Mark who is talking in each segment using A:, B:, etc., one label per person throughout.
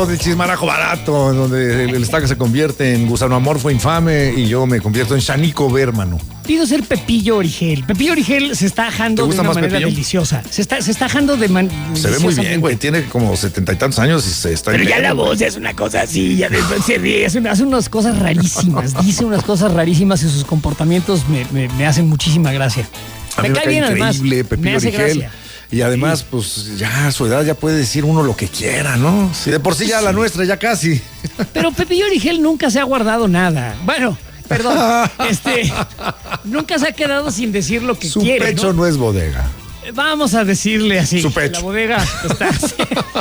A: momento del chismarajo barato, en donde el estaca se convierte en gusano amorfo infame y yo me convierto en Shanico Bermano.
B: Pido ser Pepillo Origel. Pepillo Origel se está ajando de una manera
A: Pepillo?
B: deliciosa. Se está ajando de manera.
A: Se ve muy bien, güey. Tiene como 70 y tantos años y se está.
B: Pero ya la voz es una cosa así, ya después se ríe, hace unas cosas rarísimas, dice unas cosas rarísimas y sus comportamientos me hacen muchísima gracia.
A: A mí me cae bien, además. Pepillo
B: me hace
A: Origel.
B: gracia.
A: Y además, pues ya a su edad ya puede decir uno lo que quiera, ¿no? Si de por sí ya la nuestra, ya casi.
B: Pero Pepillo Origel nunca se ha guardado nada. Bueno, perdón. Nunca se ha quedado sin decir lo que quiere.
A: Su pecho no es bodega.
B: Vamos a decirle así.
A: Su pecho.
B: La bodega está así.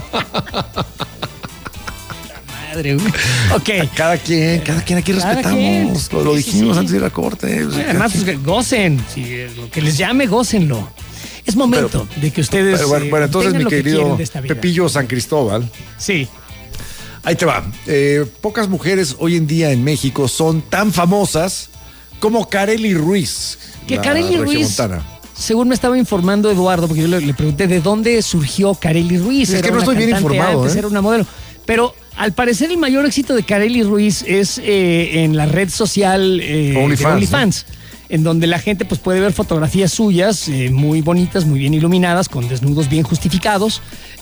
B: Madre, güey. Ok.
A: Cada quien aquí respetamos. Lo dijimos antes de ir a corte.
B: Además, pues, gocen. Si lo que les llame, gócenlo. Es momento de que ustedes.
A: Bueno, entonces, mi querido Pepillo San Cristóbal.
B: Sí.
A: Ahí te va. Pocas mujeres hoy en día en México son tan famosas como Karely Ruiz.
B: Que Karely Ruiz, según me estaba informando Eduardo, porque yo le pregunté de dónde surgió Karely Ruiz.
A: Es que no estoy bien informado.
B: Antes era una modelo. Pero al parecer el mayor éxito de Karely Ruiz es en la red social OnlyFans. En donde la gente pues puede ver fotografías suyas muy bonitas, muy bien iluminadas, con desnudos bien justificados,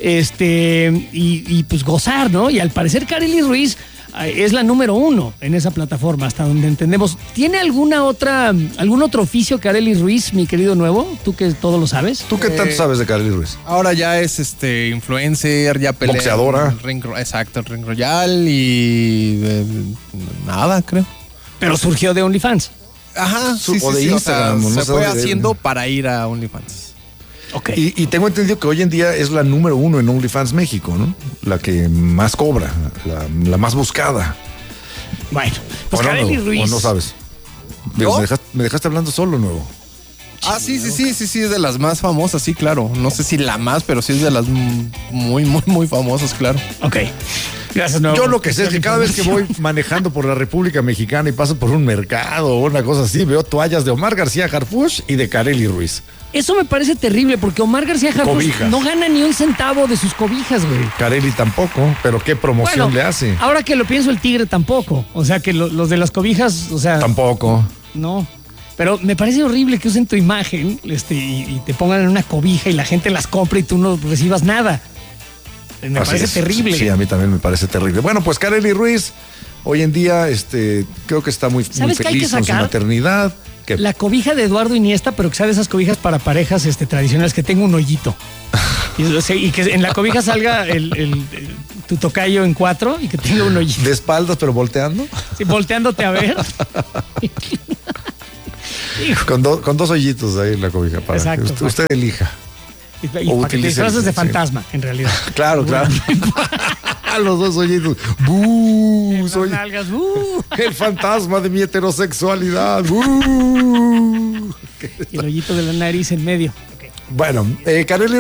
B: y pues gozar, ¿no? Y al parecer Karely Ruiz es la número 1 en esa plataforma, hasta donde entendemos. ¿Tiene algún otro oficio Karely Ruiz, mi querido Nuevo? ¿Tú que todo lo sabes?
A: ¿Tú qué tanto sabes de Karely Ruiz?
C: Ahora ya es influencer, ya pelea.
A: Boxeadora.
C: Exacto, el Ring Royal y nada, creo.
B: Pero surgió de OnlyFans.
C: Ajá,
A: o de Instagram.
C: Se fue haciendo para ir a OnlyFans.
A: Okay. Y tengo entendido que hoy en día es la número 1 en OnlyFans México, ¿no? La que más cobra, la más buscada.
B: Bueno, pues Karely Ruiz.
A: ¿O no sabes? Me dejaste hablando solo, Nuevo.
C: Sí, es de las más famosas, sí, claro. No sé si la más, pero sí es de las muy, muy, muy famosas, claro.
B: Ok. Gracias, Nuevo.
A: Yo lo que sé es que cada vez que voy manejando por la República Mexicana y paso por un mercado o una cosa así, veo toallas de Omar García Harfuch y de Karely Ruiz.
B: Eso me parece terrible porque Omar García Harfuch no gana ni un centavo de sus cobijas, güey.
A: Karely tampoco, pero qué promoción le hace.
B: Ahora que lo pienso, el Tigre tampoco. O sea, que los de las cobijas, o sea...
A: Tampoco.
B: No. Pero me parece horrible que usen tu imagen y te pongan en una cobija y la gente las compre y tú no recibas nada. Me parece terrible.
A: Sí, a mí también me parece terrible. Bueno, pues Karely Ruiz, hoy en día, creo que está muy feliz con su maternidad.
B: La cobija de Eduardo Iniesta, pero que sea de esas cobijas para parejas tradicionales que tenga un hoyito. y que en la cobija salga tu tocayo en 4 y que tenga un hoyito.
A: ¿De espaldas, pero volteando?
B: Sí, volteándote a ver.
A: con dos hoyitos ahí en la cobija para que usted elija.
B: Y para que te disfraces de fantasma, en realidad.
A: Claro. Los 2 hoyitos. Soy
B: nalgas,
A: el fantasma de mi heterosexualidad.
B: Y el hoyito de la nariz en medio.
A: Bueno, Karely